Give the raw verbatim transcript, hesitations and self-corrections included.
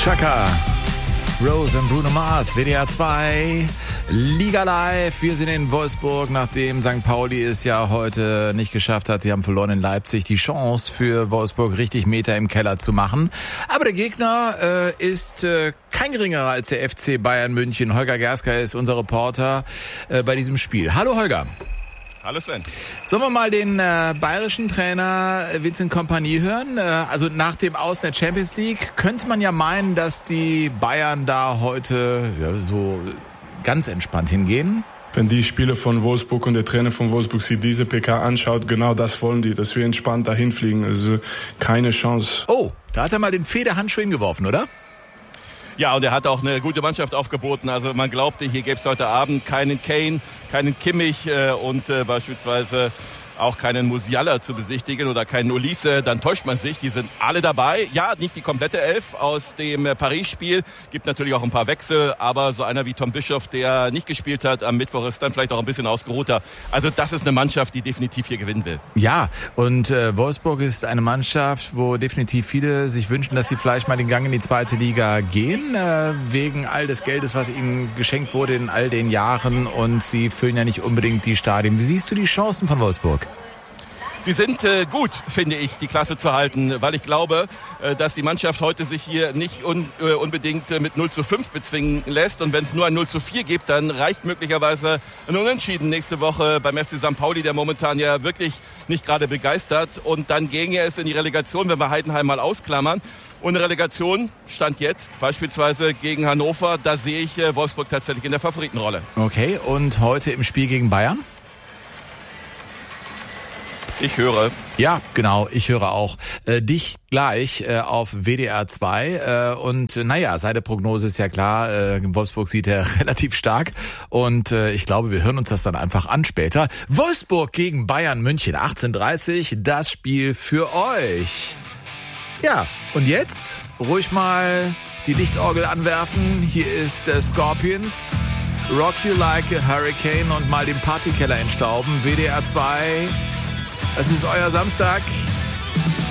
Chaka, Rose und Bruno Mars, W D R zwei, Liga Live. Wir sind in Wolfsburg, nachdem Sankt Pauli es ja heute nicht geschafft hat. Sie haben verloren in Leipzig. Die Chance für Wolfsburg, richtig Meter im Keller zu machen. Aber der Gegner äh, ist äh, kein geringerer als der F C Bayern München. Holger Gersker ist unser Reporter äh, bei diesem Spiel. Hallo Holger. Hallo Sven. Sollen wir mal den äh, bayerischen Trainer Vincent Kompany hören? Äh, also nach dem Aus in der Champions League könnte man ja meinen, dass die Bayern da heute ja, so ganz entspannt hingehen. Wenn die Spieler von Wolfsburg und der Trainer von Wolfsburg sich diese P K anschaut, genau das wollen die, dass wir entspannt dahin fliegen. Also keine Chance. Oh, da hat er mal den Federhandschuh hingeworfen, oder? Ja, und er hat auch eine gute Mannschaft aufgeboten. Also man glaubte, hier gäbe es heute Abend keinen Kane, keinen Kimmich äh, und äh, beispielsweise auch keinen Musiala zu besichtigen oder keinen Olise, dann täuscht man sich. Die sind alle dabei. Ja, nicht die komplette Elf aus dem äh, Paris-Spiel. Gibt natürlich auch ein paar Wechsel, aber so einer wie Tom Bischoff, der nicht gespielt hat am Mittwoch, ist dann vielleicht auch ein bisschen ausgeruhter. Also das ist eine Mannschaft, die definitiv hier gewinnen will. Ja, und äh, Wolfsburg ist eine Mannschaft, wo definitiv viele sich wünschen, dass sie vielleicht mal den Gang in die zweite Liga gehen, äh, wegen all des Geldes, was ihnen geschenkt wurde in all den Jahren, und sie füllen ja nicht unbedingt die Stadien. Wie siehst du die Chancen von Wolfsburg? Sie sind äh, gut, finde ich, die Klasse zu halten, weil ich glaube, äh, dass die Mannschaft heute sich hier nicht un, äh, unbedingt äh, mit null zu fünf bezwingen lässt. Und wenn es nur ein null zu vier gibt, dann reicht möglicherweise ein Unentschieden nächste Woche beim F C Sankt Pauli, der momentan ja wirklich nicht gerade begeistert. Und dann ginge es in die Relegation, wenn wir Heidenheim mal ausklammern. Und eine Relegation stand jetzt beispielsweise gegen Hannover. Da sehe ich äh, Wolfsburg tatsächlich in der Favoritenrolle. Okay, und heute im Spiel gegen Bayern? Ich höre. Ja, genau, ich höre auch. Äh, dich gleich äh, auf W D R zwei. Äh, und äh, naja, seine Prognose ist ja klar. Äh, Wolfsburg sieht er relativ stark. Und äh, ich glaube, wir hören uns das dann einfach an später. Wolfsburg gegen Bayern München, achtzehn Uhr dreißig. Das Spiel für euch. Ja, und jetzt ruhig mal die Lichtorgel anwerfen. Hier ist äh, Scorpions. Rock You Like a Hurricane und mal den Partykeller entstauben. W D R zwei. Es ist euer Samstag.